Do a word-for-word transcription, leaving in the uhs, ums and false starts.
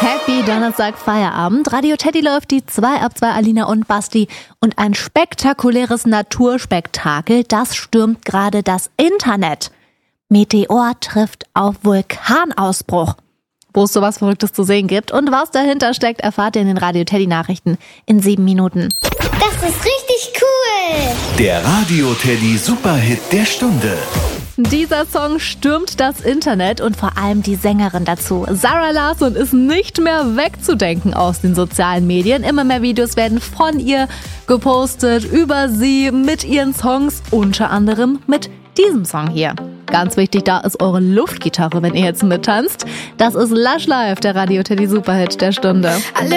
Happy Donnerstag Feierabend. Radio Teddy läuft die zwei ab zwei, Alina und Basti. Und ein spektakuläres Naturspektakel, das stürmt gerade das Internet. Meteor trifft auf Vulkanausbruch. Wo es sowas Verrücktes zu sehen gibt und was dahinter steckt, erfahrt ihr in den Radio Teddy Nachrichten in sieben Minuten. Das ist richtig cool! Der Radio Teddy Superhit der Stunde. Dieser Song stürmt das Internet und vor allem die Sängerin dazu. Zara Larsson ist nicht mehr wegzudenken aus den sozialen Medien. Immer mehr Videos werden von ihr gepostet, über sie, mit ihren Songs, unter anderem mit diesem Song hier. Ganz wichtig, da ist eure Luftgitarre, wenn ihr jetzt mittanzt. Das ist Lush Live, der Radio Teddy Superhit der Stunde. Alle